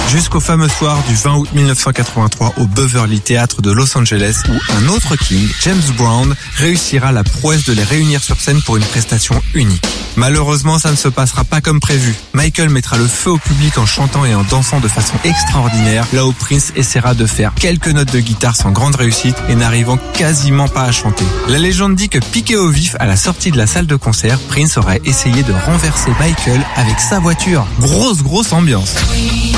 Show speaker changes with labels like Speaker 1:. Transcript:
Speaker 1: Jusqu'au fameux soir du 20 août 1983 au Beverly Theatre de Los Angeles où un autre King, James Brown, réussira la prouesse de les réunir sur scène pour une prestation unique. Malheureusement, ça ne se passera pas comme prévu. Michael mettra le feu au public en chantant et en dansant de façon extraordinaire, là où Prince essaiera de faire quelques notes de guitare sans grande réussite et n'arrivant quasiment pas à chanter. La légende dit que piqué au vif à la sortie de la salle de concert, Prince aurait essayé de renverser Michael avec sa voiture. Grosse ambiance.